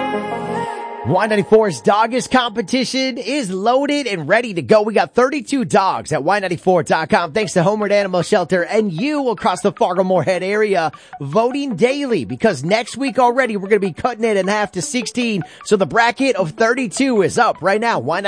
Y94's Doggist competition is loaded and ready to go. We got 32 dogs at Y94.com. Thanks to Homeward Animal Shelter and you across the Fargo-Moorhead area voting daily, because next week already we're going to be cutting it in half to 16. So the bracket of 32 is up right now.